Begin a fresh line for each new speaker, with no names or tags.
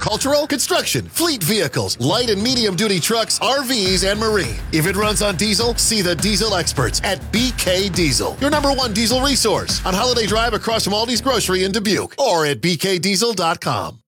agricultural, construction, fleet vehicles, light and medium-duty trucks, RVs, and marine. If it runs on diesel, see the diesel experts at BK Diesel, your #1 diesel resource on Holiday Drive across from Aldi's Grocery in Dubuque, or at bkdiesel.com.